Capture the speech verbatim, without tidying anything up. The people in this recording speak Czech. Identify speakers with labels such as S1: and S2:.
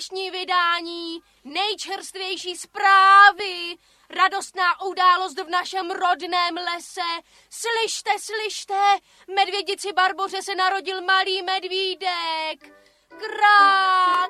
S1: zvláštní vydání, nejčerstvější zprávy, radostná událost v našem rodném lese. Slyšte, slyšte, medvědici Barboře se narodil malý medvídek. Krát,